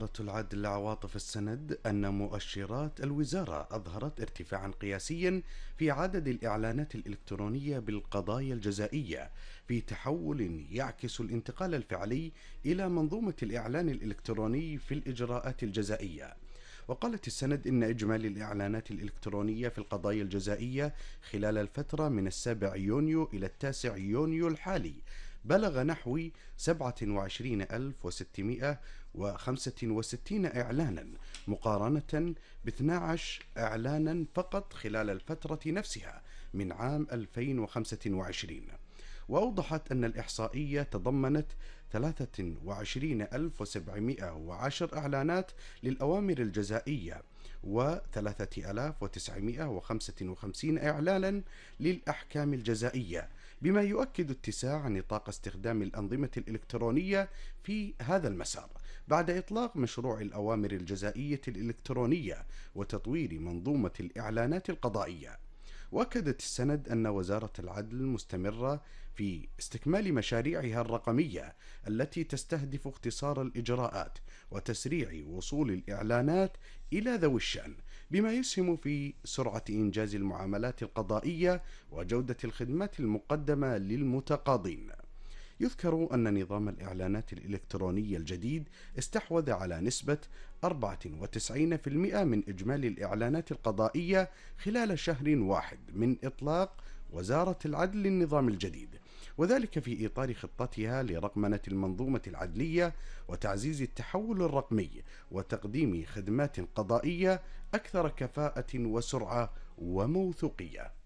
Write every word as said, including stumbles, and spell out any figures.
وزارة العدل عواطف السند أن مؤشرات الوزارة أظهرت ارتفاعا قياسيا في عدد الإعلانات الإلكترونية بالقضايا الجزائية، في تحول يعكس الانتقال الفعلي إلى منظومة الإعلان الإلكتروني في الإجراءات الجزائية. وقالت السند إن إجمالي الإعلانات الإلكترونية في القضايا الجزائية خلال الفترة من السابع يونيو إلى التاسع يونيو الحالي بلغ نحو سبعة وعشرين ألف وستمائة وخمسة وستين إعلانا، مقارنة ب اثني عشر إعلانا فقط خلال الفترة نفسها من عام ألفين وخمسة وعشرين. وأوضحت أن الإحصائية تضمنت ثلاثة وعشرين ألف وسبعمائة وعشرة إعلانات للأوامر الجزائية و3985 وخمسين إعلانا للأحكام الجزائية، بما يؤكد اتساع نطاق استخدام الأنظمة الإلكترونية في هذا المسار بعد إطلاق مشروع الأوامر الجزائية الإلكترونية وتطوير منظومة الإعلانات القضائية. وأكدت السند أن وزارة العدل مستمرة في استكمال مشاريعها الرقمية التي تستهدف اختصار الإجراءات وتسريع وصول الإعلانات إلى ذوي الشأن، بما يسهم في سرعة إنجاز المعاملات القضائية وجودة الخدمات المقدمة للمتقاضين. يذكر أن نظام الإعلانات الإلكترونية الجديد استحوذ على نسبة أربعة وتسعين بالمئة من إجمالي الإعلانات القضائية خلال شهر واحد من إطلاق وزارة العدل للنظام الجديد، وذلك في إطار خطتها لرقمنة المنظومة العدلية وتعزيز التحول الرقمي وتقديم خدمات قضائية أكثر كفاءة وسرعة وموثوقية.